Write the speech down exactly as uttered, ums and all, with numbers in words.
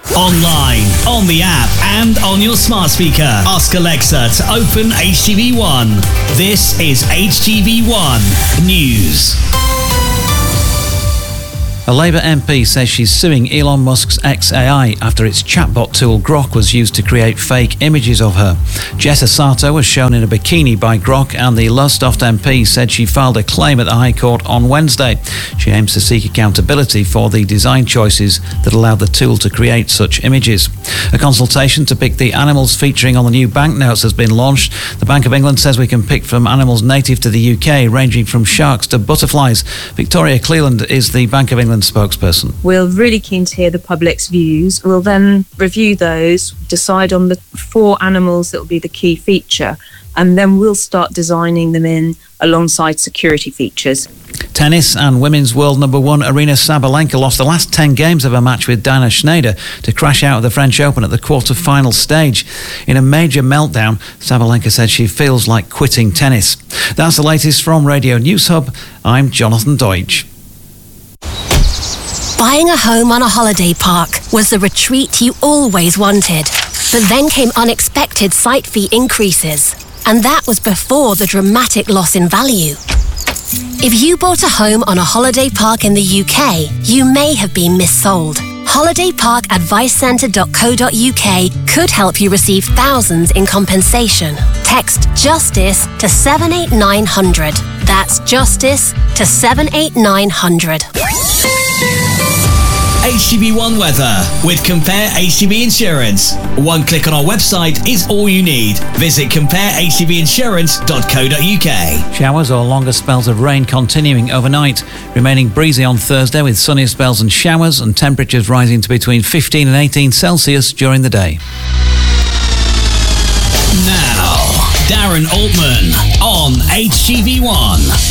Online, on the app, and on your smart speaker. Ask Alexa to open H T V one. This is H T V one News. A Labour M P says she's suing Elon Musk's X A I after its chatbot tool Grok was used to create fake images of her. Jessa Sato was shown in a bikini by Grok, and the Lowestoft M P said she filed a claim at the High Court on Wednesday. She aims to seek accountability for the design choices that allowed the tool to create such images. A consultation to pick the animals featuring on the new banknotes has been launched. The Bank of England says we can pick from animals native to the U K, ranging from sharks to butterflies. Victoria Cleland is the Bank of England spokesperson. We're really keen to hear the public's views. We'll then review those, decide on the four animals that will be the key feature, and then we'll start designing them in alongside security features. Tennis, and women's world number one Aryna Sabalenka lost the last ten games of her match with Dana Schneider to crash out of the French Open at the quarter-final stage. In a major meltdown, Sabalenka said she feels like quitting tennis. That's the latest from Radio News Hub. I'm Jonathan Deutsch. Buying a home on a holiday park was the retreat you always wanted. But then came unexpected site fee increases. And that was before the dramatic loss in value. If you bought a home on a holiday park in the U K, you may have been missold. holiday park advice centre dot co dot U K could help you receive thousands in compensation. Text JUSTICE to seven eight nine hundred. That's JUSTICE to seven eight nine hundred. H T V one weather with Compare H T V Insurance. One click on our website is all you need. Visit compare h t v insurance dot co dot U K. Showers or longer spells of rain continuing overnight. Remaining breezy on Thursday with sunnier spells and showers, and temperatures rising to between fifteen and eighteen Celsius during the day. Now, Darren Altman on H T V one.